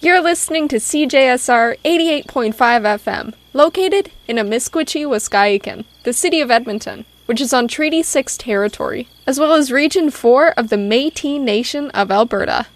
You're listening to CJSR 88.5 FM, located in Amiskwitchie, Waskaikan, the city of Edmonton, which is on Treaty 6 territory, as well as Region 4 of the Métis Nation of Alberta.